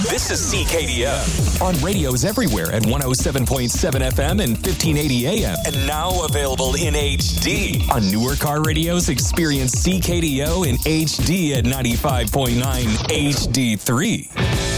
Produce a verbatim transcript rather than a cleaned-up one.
This is C K D O. On radios everywhere at one oh seven point seven F M and fifteen eighty A M. And now available in H D. On newer car radios, experience C K D O in H D at ninety-five point nine H D three.